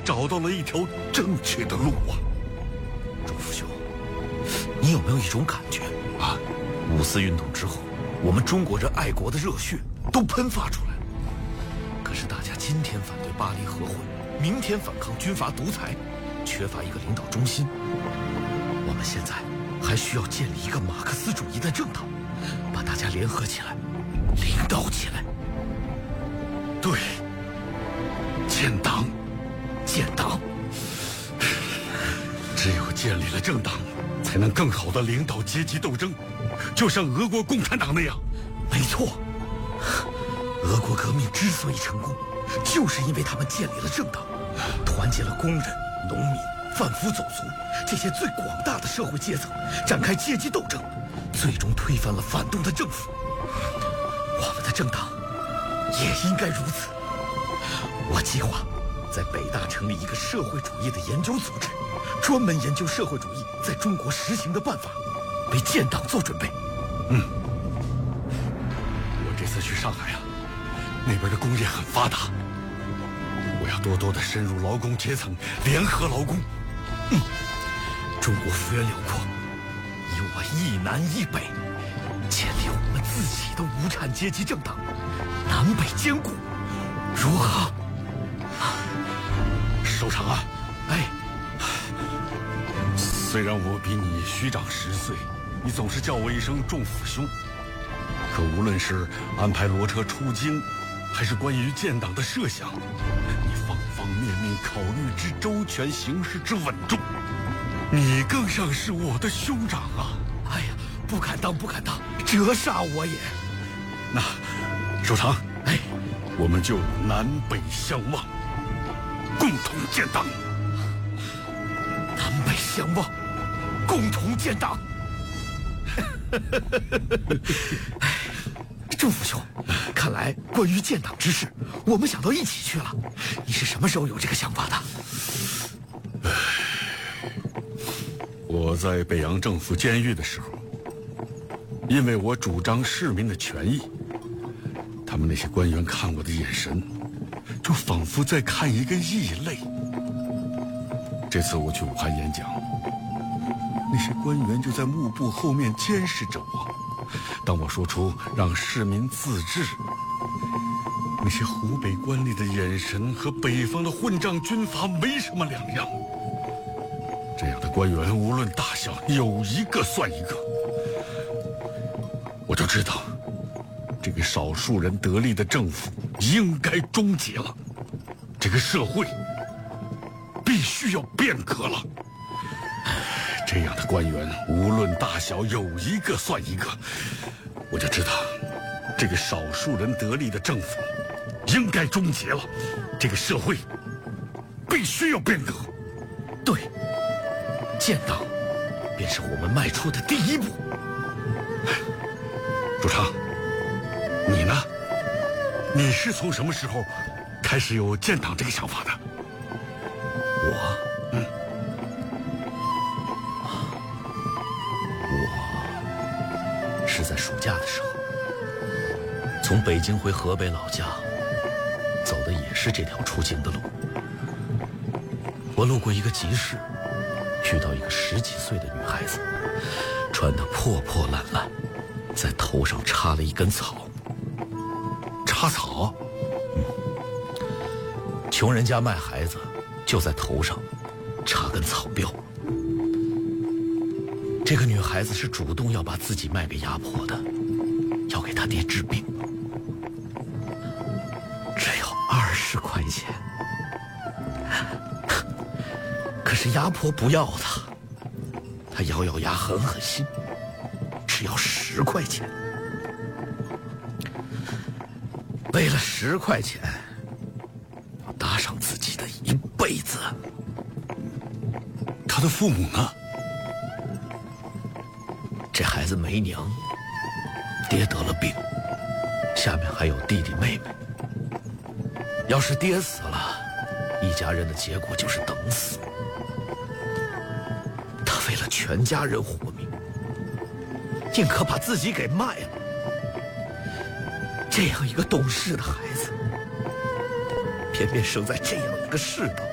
找到了一条正确的路啊！ 周父兄，你有没有一种感觉啊？5四运动之后，我们中国人爱国的热血都喷发出来了。可是大家今天反对巴黎和会，明天反抗军阀独裁，缺乏一个领导中心。我们现在还需要建立一个马克思主义的政党，把大家联合起来，领导起来。 对，建党， 建党。 只有建立了政党，才能更好地领导阶级斗争，就像俄国共产党那样。 没错，俄国革命之所以成功，就是因为他们建立了政党，团结了工人、农民、贩夫走卒这些最广大的社会阶层，展开阶级斗争，最终推翻了反动的政府。我们的政党也应该如此。我计划在北大成立一个社会主义的研究组织，专门研究社会主义在中国实行的办法，为建党做准备。 我这次去上海啊，那边的工业很发达，我要多多的深入劳工阶层，联合劳工。 中国幅员辽阔，以我一南一北，建立我们自己的无产阶级政党，南北兼顾，如何？ 首长啊， 哎， 虽然我比你虚长10岁，你总是叫我一声仲甫兄，可无论是安排罗车出京，还是关于建党的设想，你方方面面考虑之周全，行事之稳重，你更像是我的兄长啊！ 哎呀，不敢当，不敢当，折煞我也。 那，首长， 哎， 我们就南北相望，共同建党。 南北相望，共同建党。仲甫兄，看来关于建党之事，我们想到一起去了。你是什么时候有这个想法的？ 我在北洋政府监狱的时候，因为我主张市民的权益，他们那些官员看我的眼神，就仿佛在看一个异类。这次我去武汉演讲，那些官员就在幕布后面监视着我。当我说出让市民自治，那些湖北官吏的眼神和北方的混账军阀没什么两样。这样的官员无论大小，有一个算一个。我就知道，这个少数人得利的政府应该终结了，这个社会必须要变革了。这样的官员无论大小，有一个算一个。我就知道，这个少数人得利的政府应该终结了，这个社会必须要变革。 对，建党便是我们迈出的第一步。 主唱，你呢？你是从什么时候开始有建党这个想法的？ 我是在暑假的时候，从北京回河北老家，走的也是这条出京的路。我路过一个集市，遇到一个10几岁的女孩子，穿得破破烂烂，在头上插了一根草。 插草？ 穷人家卖孩子，就在头上插根草标。这个女孩子是主动要把自己卖给牙婆的，要给她爹治病，只要20块钱。可是牙婆不要她，她咬咬牙，狠狠心，只要10块钱。为了10块钱，搭上自己的一辈子。 他的父母呢？ 这孩子没娘，爹得了病，下面还有弟弟妹妹。要是爹死了，一家人的结果就是等死。他为了全家人活命，宁可把自己给卖了。这样一个懂事的孩子，偏偏生在这样一个世道。